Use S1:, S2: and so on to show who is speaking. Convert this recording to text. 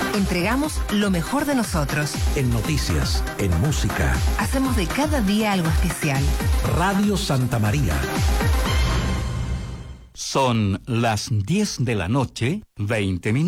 S1: Entregamos lo mejor de nosotros.
S2: En noticias, en música.
S1: Hacemos de cada día algo especial.
S2: Radio Santa María.
S3: Son las 10 de la noche, 20 minutos.